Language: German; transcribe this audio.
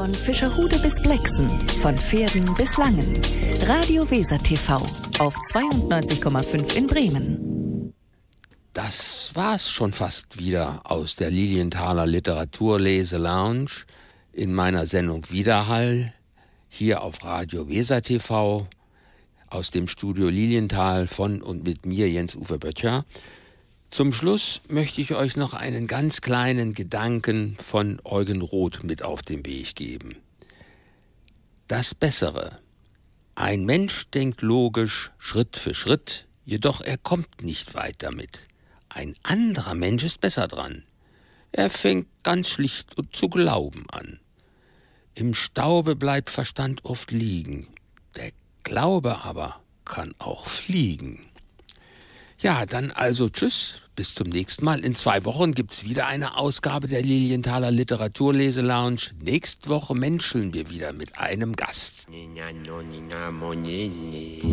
Von Fischerhude bis Blexen, von Pferden bis Langen. Radio Weser TV auf 92,5 in Bremen. Das war's schon fast wieder aus der Lilienthaler Literaturlese-Lounge in meiner Sendung Widerhall hier auf Radio Weser TV aus dem Studio Lilienthal von und mit mir Jens-Uwe Böttcher. Zum Schluss möchte ich euch noch einen ganz kleinen Gedanken von Eugen Roth mit auf den Weg geben. Das Bessere. Ein Mensch denkt logisch, Schritt für Schritt, jedoch er kommt nicht weit damit. Ein anderer Mensch ist besser dran. Er fängt ganz schlicht und zu glauben an. Im Staube bleibt Verstand oft liegen. Der Glaube aber kann auch fliegen. Ja, dann also tschüss, bis zum nächsten Mal. In 2 Wochen gibt's wieder eine Ausgabe der Lilienthaler Literaturlese-Lounge. Nächste Woche menscheln wir wieder mit einem Gast.